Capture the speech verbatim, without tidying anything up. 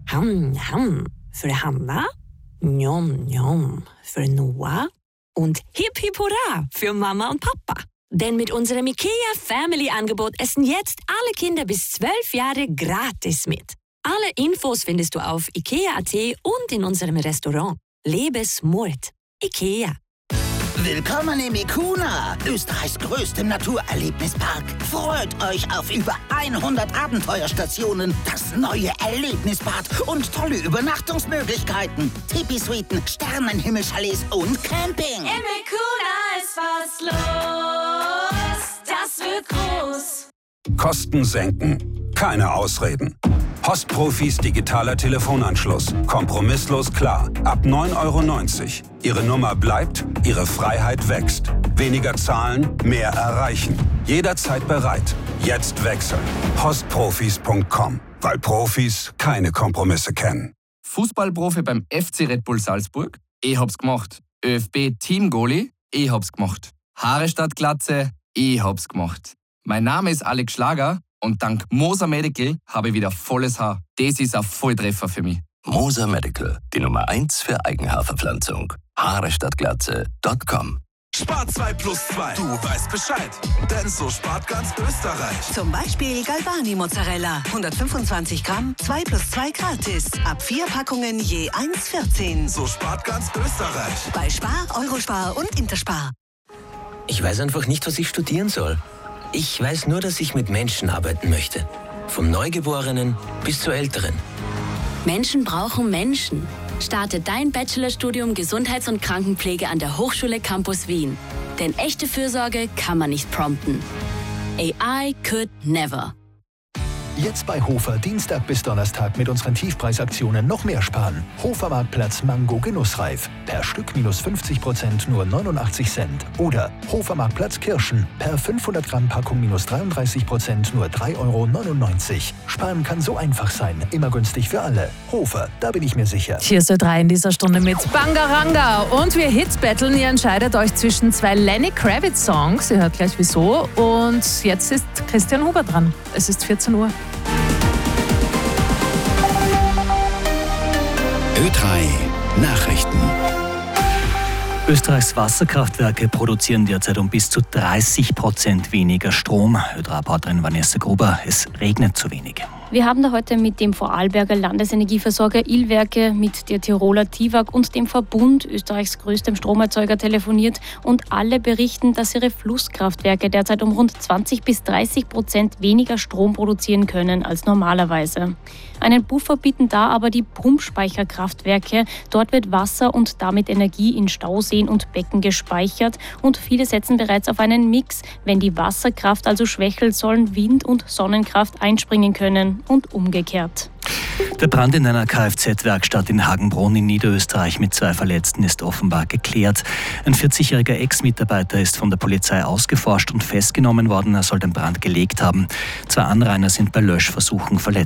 Ham, ham för Hanna, njom, njom für Noah und Hip Hip Hurra für Mama und Papa. Denn mit unserem IKEA Family-Angebot essen jetzt alle Kinder bis zwölf Jahre gratis mit. Alle Infos findest du auf ikea punkt at und in unserem Restaurant. Lebe smart. IKEA. Willkommen im Ikuna, Österreichs größtem Naturerlebnispark. Freut euch auf über hundert Abenteuerstationen, das neue Erlebnisbad und tolle Übernachtungsmöglichkeiten. Tipi-Suiten, Sternenhimmelchalets und Camping. Im Ikuna ist was los, das wird groß. Kosten senken, keine Ausreden. Postprofis digitaler Telefonanschluss. Kompromisslos klar. Ab neun Euro neunzig. Ihre Nummer bleibt, Ihre Freiheit wächst. Weniger zahlen, mehr erreichen. Jederzeit bereit. Jetzt wechseln. postprofis punkt com. Weil Profis keine Kompromisse kennen. Fußballprofi beim F C Red Bull Salzburg? Ich hab's gemacht. ÖFB-Team-Goalie? Ich hab's gemacht. Haare statt Glatze? Ich hab's gemacht. Mein Name ist Alex Schlager. Und dank Moser Medical habe ich wieder volles Haar. Das ist ein Volltreffer für mich. Moser Medical, die Nummer eins für Eigenhaarverpflanzung. Haare statt Glatze Punkt com. Spart zwei plus zwei. Du weißt Bescheid. Denn so spart ganz Österreich. Zum Beispiel Galbani Mozzarella. hundertfünfundzwanzig Gramm, zwei plus zwei gratis. Ab vier Packungen je eins vierzehn. So spart ganz Österreich. Bei Spar, Eurospar und Interspar. Ich weiß einfach nicht, was ich studieren soll. Ich weiß nur, dass ich mit Menschen arbeiten möchte. Vom Neugeborenen bis zur Älteren. Menschen brauchen Menschen. Starte dein Bachelorstudium Gesundheits- und Krankenpflege an der Hochschule Campus Wien. Denn echte Fürsorge kann man nicht prompten. A I could never. Jetzt bei Hofer Dienstag bis Donnerstag mit unseren Tiefpreisaktionen noch mehr sparen. Hofer Marktplatz Mango Genussreif. Per Stück minus fünfzig Prozent nur neunundachtzig Cent. Oder Hofer Marktplatz Kirschen. Per fünfhundert Gramm Packung minus dreiunddreißig Prozent nur drei Euro neunundneunzig. Sparen kann so einfach sein. Immer günstig für alle. Hofer, da bin ich mir sicher. Hier ist Ö drei in dieser Stunde mit Bangaranga. Und wir Hits battlen. Ihr entscheidet euch zwischen zwei Lenny Kravitz Songs. Ihr hört gleich wieso. Und jetzt ist Christian Huber dran. Es ist vierzehn Uhr. Ö drei Nachrichten. Österreichs Wasserkraftwerke produzieren derzeit um bis zu dreißig Prozent weniger Strom. Ö drei-Reporterin Vanessa Gruber, es regnet zu wenig. Wir haben da heute mit dem Vorarlberger Landesenergieversorger Ilwerke, mit der Tiroler TIWAG und dem Verbund, Österreichs größtem Stromerzeuger, telefoniert und alle berichten, dass ihre Flusskraftwerke derzeit um rund zwanzig bis dreißig Prozent weniger Strom produzieren können als normalerweise. Einen Puffer bieten da aber die Pumpspeicherkraftwerke. Dort wird Wasser und damit Energie in Stauseen und Becken gespeichert und viele setzen bereits auf einen Mix. Wenn die Wasserkraft also schwächelt, sollen Wind- und Sonnenkraft einspringen können und umgekehrt. Der Brand in einer Kfz-Werkstatt in Hagenbrunn in Niederösterreich mit zwei Verletzten ist offenbar geklärt. Ein vierzigjähriger Ex-Mitarbeiter ist von der Polizei ausgeforscht und festgenommen worden. Er soll den Brand gelegt haben. Zwei Anrainer sind bei Löschversuchen verletzt